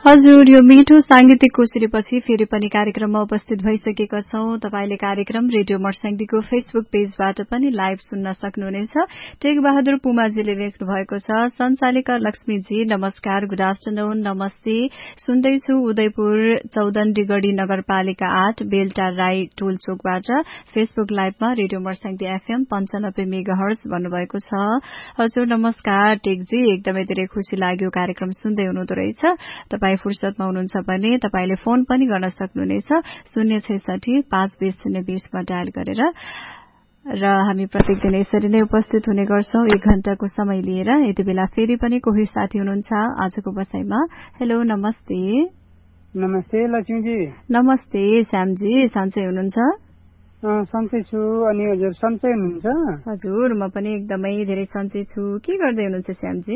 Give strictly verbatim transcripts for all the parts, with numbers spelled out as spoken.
हजुर, यो मिठो सांगीतिक कोसेरीपछि फेरि पनि कार्यक्रममा उपस्थित भइसकेका छौं। तपाईले कार्यक्रम रेडियो मर्स्याङ्गीको फेसबुक पेजबाट पनि लाइभ सुन्न सक्नुहुनेछ। टेक बहादुर पुमाजीले लेख्नु भएको छ, सञ्चालिका लक्ष्मीजी नमस्कार, गुड आफ्टरनुन, नमस्ते। सुन्दैछु उदयपुर चौदण्डीगढी नगरपालिका आठ बेलटा राई टोल चोकबाट फेसबुक लाइभमा रेडियो मर्स्याङ्गी एफएम पञ्चानब्बे मेगाहर्ज भन्नुभएको छ। हजुर नमस्कार टेकजी, एकदमै धेरै खुशी लाग्यो कार्यक्रम सुन्दै हुनुहुँदो रहेछ। तपाई फुर्सदमा हुनुहुन्छ भने तपाईले फोन पनि गर्न सक्नुहुनेछ शून्य छैसठी पाँच बीस शून्य बीसमा डायल गरेर। र हामी प्रत्येक दिन यसरी नै उपस्थित हुने गर्छौं एक घण्टाको समय लिएर। यति बेला फेरि पनि कोही साथी हुनुहुन्छ आजको बसाईमा। हेलो नमस्ते। नमस्ते लक्ष्मीजी। नमस्ते श्यामजी, सन्चै हुनुहुन्छ? सन्चै छु। अनि हजुर सन्चै हुनुहुन्छ? हजुर म पनि एकदमै धेरै सन्चै छु। के गर्दै हुनुहुन्छ श्यामजी?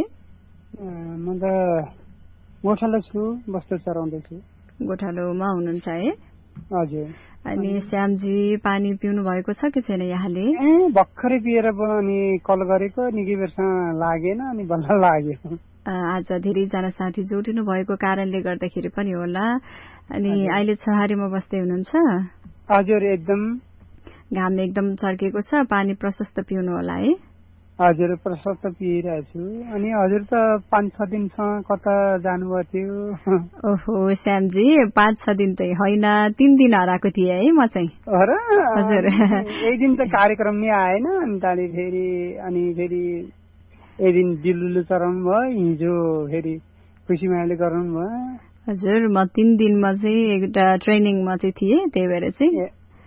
म त गोठालो छु, बस्तर चराउँदैछु। गोठालोमा हुनुहुन्छ है? हजुर। अनि श्यामजी पानी पिउनु भएको छ कि छैन यहाँले? ए भर्खरै पिएर अनि कल गरेको, निकै बेरसम्म लागेन अनि बल्ल लाग्यो। आज धेरैजना साथी जोडिनु भएको कारणले गर्दाखेरि पनि होला। अनि अहिले छहारीमा बस्दै हुनुहुन्छ? हजुर एकदम। घाम एकदम चर्केको छ, पानी प्रशस्त पिउनु होला है? हजुर प्रशस्त पिइरहेको छु। अनि हजुर त पाँच छ दिनसम्म कता जानुभएको थियो? ओहो श्यामजी, पाँच छ दिन त होइन, तीन दिन हराएको थिएँ है म चाहिँ। हजुर एक दिन त कार्यक्रम नै आएन। अनि ताली फेरि अनि फेरि एक दिन दिल्लुले चराउनु भयो, हिजो फेरि खुसी मायाले गराउनु भयो। हजुर म तीन दिनमा चाहिँ एउटा ट्रेनिङमा चाहिँ थिएँ, त्यही भएर चाहिँ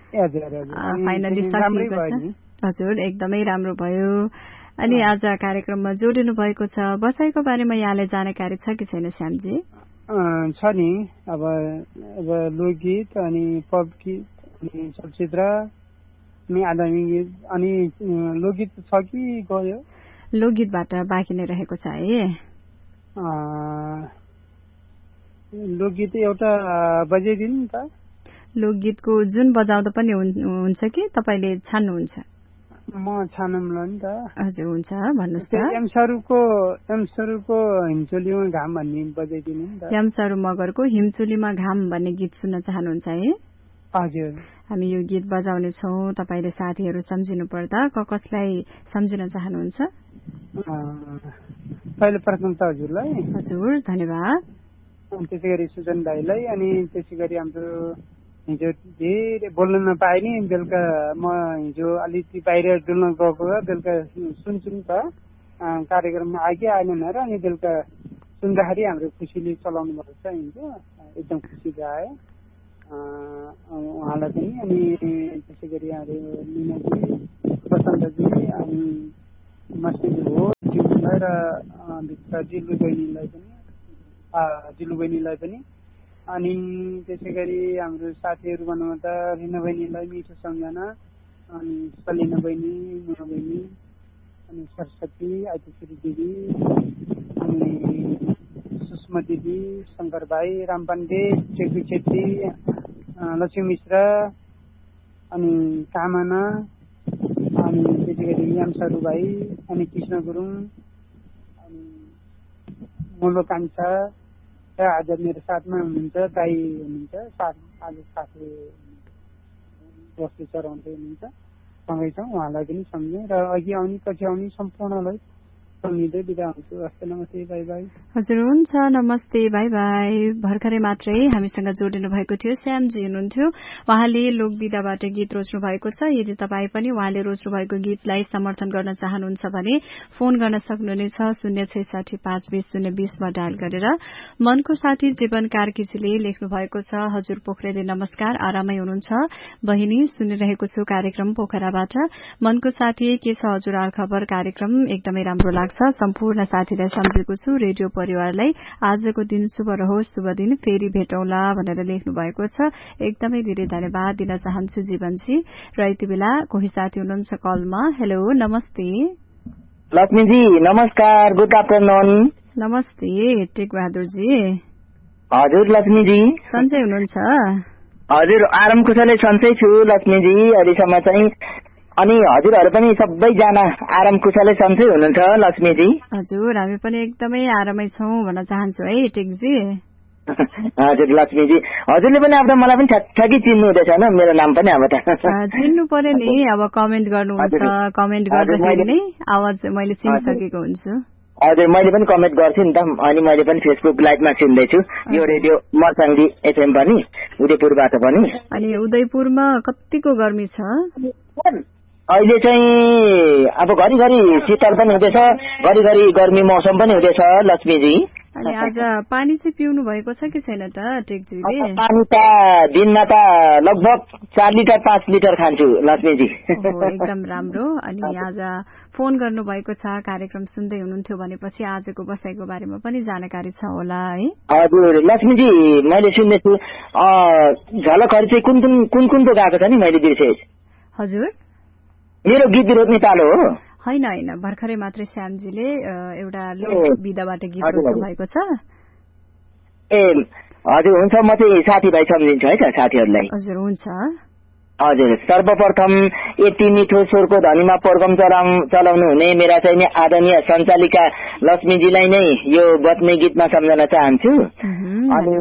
फाइनली सकिएको छ। हजुर एकदमै राम्रो भयो। अनि आज कार्यक्रममा जोडिनु भएको छ, बसाईको बारेमा यहाँलाई जानकारी छ कि छैन श्यामजी? छ नि, अब अब लोकगीत अनि पप गीत अनि चलचित्र अनि आधुनिक गीत अनि लोकगीत छ कि गयो? लोकगीतबाट बाँकी नै रहेको छ है? लोकगीत एउटा बजाइदिनु नि त। लोकगीतको जुन बजाउँदा पनि हुन्छ कि तपाईले छान्नुहुन्छ? म छानौँला नि त। हजुर हुन्छ, भन्नुहोस् त। एमसरुको एमसरुको हिमचोलीमा घाम भन्ने बजाइदिनु नि त। एमसरु मगरको हिमचोलीमा घाम भन्ने गीत सुन्न चाहनुहुन्छ है? हजुर। हामी यो गीत बजाउने छौं। तपाईले साथीहरू सम्झिनु पर्दा क कसलाई सम्झिन चाहनुहुन्छ? पहिले प्रथम त हजुरलाई। हजुर धन्यवाद। अनि त्यसै गरी सुजन दाईलाई, अनि त्यसै गरी हाम्रो हिजो धेरै बोल्न नपाए नि, बेलुका म हिजो अलिकति बाहिर डुल्न गएको, बेलुका सुन्छु नि त कार्यक्रममा आयो कि आएन र। अनि बेलुका सुन्दाखेरि हाम्रो खुसीले चलाउनु भएको छ हिजो, एकदम खुसी आयो उहाँलाई पनि। अनि त्यसै गरी हाम्रो मिनाजी, बसन्तजी अनि मस्तीजी हो ज्यूलाई र भित्र जिल्लु बहिनीलाई पनि जिल्लु बहिनीलाई पनि। अनि त्यसै गरी हाम्रो साथीहरू भन्नुमा त रिना बहिनीलाई मिठो सम्झना, अनि सलिना बहिनी, मुना बहिनी, अनि सरस्वती, आइतश्री दिदी, अनि सुषमा दिदी, शङ्कर भाइ, राम पाण्डे, चेकु छेत्री, लक्ष्मी मिश्र, अनि कामना, अनि त्यसै गरी याम सरु भाइ, अनि कृष्ण गुरुङ, अनि मोलो कान्छा र आज मेरो साथमा हुनुहुन्छ दाई हुनुहुन्छ, साथ आज साथी बस्ती चराउँदै हुनुहुन्छ, सँगै छौँ। उहाँलाई पनि सम्झेँ र अघि आउने पछि आउने सम्पूर्णलाई सम्झिँदै बिदा हुन्छु। हस्त नमस्ते, बाई बाई। हजुर हुन्छ, नमस्ते, बाई बाई। भर्खरै मात्रै हामीसँग जोडिनु भएको थियो श्यामजी हुनुहुन्थ्यो। उहाँले लोकविधाबाट गीत रोज्नु भएको छ। यदि तपाईँ पनि उहाँले रोज्नु भएको गीतलाई समर्थन गर्न चाहनुहुन्छ भने फोन गर्न सक्नुहुनेछ शून्य छैसठी पाँच बीस शून्य बीसमा डायल गरेर। मनको साथी जीवन कार्कीजीले लेख्नु भएको छ, हजुर पोखरेले नमस्कार, आरामै हुनुहुन्छ? बहिनी सुनिरहेको छु कार्यक्रम पोखराबाट। मनको साथी के छ हजुर हाल खबर? कार्यक्रम एकदमै राम्रो लाग्छ। सम्पूर्ण साथीलाई सम्झेको छु। रेडियो परिवारलाई आजको दिन शुभ रहोस्, शुभ दिन, फेरि भेटौँला भनेर लेख्नु भएको छ। एकदमै धेरै धन्यवाद दिन चाहन्छु जीवनजी। र यति बेला कोही साथी हुनुहुन्छ कलमा। हेलो नमस्ते। लक्ष्मीजी नमस्कार, गुड आफ्टरनुन। नमस्ते टेक बहादुरजी। हजुर लक्ष्मीजी सन्चै हुनुहुन्छ? हजुर आराम कुशलै सन्चै छु लक्ष्मीजी अहिलेसम्म चाहिँ। अनि हजुरहरू पनि सबैजना आराम कुशलै सन्चै हुनुहुन्छ लक्ष्मीजी? हजुर हामी पनि एकदमै आरामै छौं भन्न चाहन्छु है टेकजी। हजुर लक्ष्मीजी, हजुरले पनि अब त मलाई पनि ठ्याक्कै चिन्नु हुँदैछ होइन मेरो नाम पनि अब त चिन्नु पर्यो नि। अब कमेन्ट गर्नुहुन्छ, कमेन्ट गर्दाखेरि नै आवाज मैले चिनिसकेको हुन्छु। हजुर मैले पनि कमेन्ट गर्छु नि त, अनि मैले पनि फेसबुक लाइभमा सुन्दैछु यो रेडियो मर्साङ्गी एफएम पनि उदयपुरबाट पनि। अनि उदयपुरमा कतिको गर्मी छ अहिले चाहिँ? अब घरिघरि शीतल पनि हुँदैछ, घरिघरि गर्मी मौसम पनि हुँदैछ लक्ष्मीजी। अनि आज पानी चाहिँ पिउनु भएको छ कि छैन त टेकजीले? पानी त दिनमा त लगभग चार लिटर पाँच लिटर खान्छु लक्ष्मीजी। एकदम राम्रो। अनि आज फोन गर्नु भएको छ, कार्यक्रम सुन्दै हुनुहुन्थ्यो भनेपछि आजको बसाइको बारेमा पनि जानकारी छ होला है? हजुर लक्ष्मीजी, मैले सुन्दैछु झलकहरू चाहिँ कुन कुन कुन कुनको गएको छ नि, मैले बिर्सेँ। हजुर मेरो गीत रोज्ने पालो हो? होइन होइन, भर्खरै मात्रै श्यामजीले एउटा लोक विधाबाट गीत रोज्नु भएको छ। ए हजुर हुन्छ, म चाहिँ साथीभाइ सम्झिन्छु है त साथीहरूलाई। हजुर हुन्छ। हजुर सर्वप्रथम यति मिठो स्वरको धनीमा प्रोग्राम चलाउनु हुने मेरा चाहिँ नि आदरणीय सञ्चालिका लक्ष्मीजीलाई नै यो बच्ने गीतमा सम्झन चाहन्छु। अनि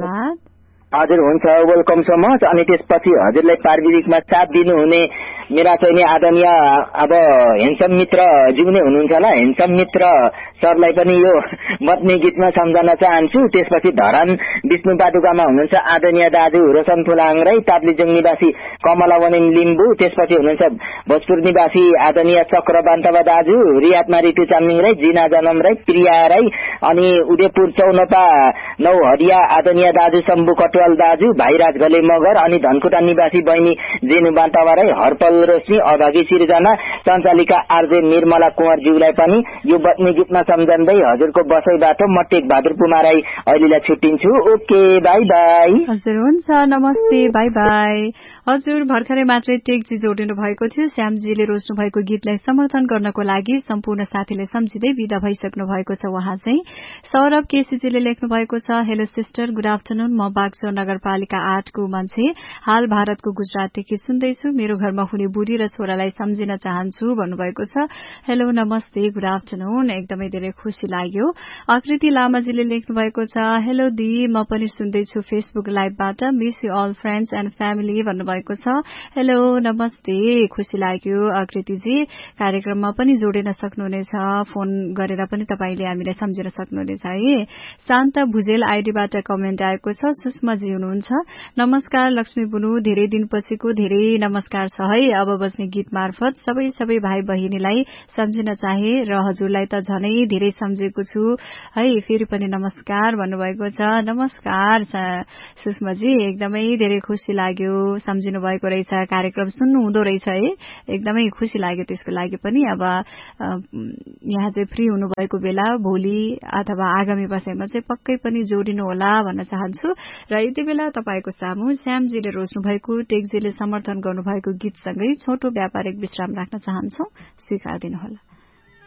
हजुर हुन्छ, वेलकम सो मच। अनि त्यसपछि हजुरलाई प्राविधिकमा साथ दिनुहुने मेरा चाहिँ नि आदरणीय अब हेन्सम मित्र ज्यू नै हुनुहुन्छ होला, हेन्सम मित्र सरलाई पनि यो बच्ने गीतमा सम्झन चाहन्छु। त्यसपछि धरान विष्णु पाटुकामा हुनुहुन्छ आदरणीय दाजु रोशन फुलाङ राई, ताप्लेजुङ निवासी कमला वनिम लिम्बू, त्यसपछि हुनुहुन्छ भोजपुर निवासी आदरणीय चक्र बान्तवा दाजु, रियातमा रितु चामलिङ राई, जिना जनम राई, प्रिया राई, अनि उदयपुर चौनपा नौ हरिया आदरणीय दाजु शम्भु कटवाल दाजु, भाइराज घले मगर, अनि धनकुटा निवासी बहिनी जेनु बान्तवा राई, हरपल रोशनी, अभागी सिर्जना, सञ्चालिका आरजे निर्मला कुँवर ज्यूलाई पनि यो बच्ने गीतमा सम्झँदै हजुरको बसाइबाट म टेक बहादुर पुमा राई अहिलेलाई छुट्टिन्छु। Okay by by. हजुर हुन्छ, नमस्ते, बाई बाई। हजुर भर्खरै मात्रै टेकजी जोडिनु भएको थियो। श्यामजीले रोज्नु भएको गीतलाई समर्थन गर्नको लागि सम्पूर्ण साथीले सम्झिँदै विदा भइसक्नु भएको छ। उहाँ चाहिँ सौरभ केसीजीले लेख्नु भएको छ, हेलो सिस्टर, गुड आफ्टरनुन, म बागचौर नगरपालिका आठको मान्छे, हाल भारतको गुजरातदेखि सुन्दैछु, मेरो घरमा हुने बुढी र छोरालाई सम्झिन चाहन्छु भन्नुभएको छ। हेलो नमस्ते, गुड आफ्टरनुन, एकदमै धेरै खुसी लाग्यो। आकृति लामाजीले लेख्नु भएको छ, हेलो दी, म पनि सुन्दैछु Facebook लाइभबाट, miss you all friends and family भन्नुभएको छ। हेलो नमस्ते, खुसी लाग्यो आकृतिजी। कार्यक्रममा पनि जोडिन सक्नुहुनेछ, फोन गरेर पनि तपाईले हामीलाई सम्झिन सक्नुहुनेछ है। शान्ता भुजेल आईडीबाट कमेन्ट आएको छ, सुषमाजी हुनुहुन्छ, नमस्कार लक्ष्मी बुनु, धेरै दिनपछिको धेरै नमस्कार छ है। अब बस्ने गीत मार्फत सबै सबै भाइ बहिनीलाई सम्झिन चाहे र हजुरलाई त झनै धेरै सम्झेको छु है, फेरि पनि नमस्कार भन्नुभएको छ। नमस्कार सुषमाजी, एकदमै धेरै खुसी लाग्यो, सम्झिनु भएको रहेछ, कार्यक्रम सुन्नु हुँदो रहेछ है, एकदमै खुसी लाग्यो त्यसको लागि पनि। अब यहाँ चाहिँ फ्री हुनुभएको बेला भोलि अथवा आगामी बसाइमा चाहिँ पक्कै पनि जोडिनु होला भन्न चाहन्छु। र यति बेला तपाईको सामु श्यामजीले रोज्नु भएको, टेकजीले समर्थन गर्नुभएको गीतसँगै छोटो व्यापारिक विश्राम राख्न चाहन्छौ, स्वीकार दिनुहोला।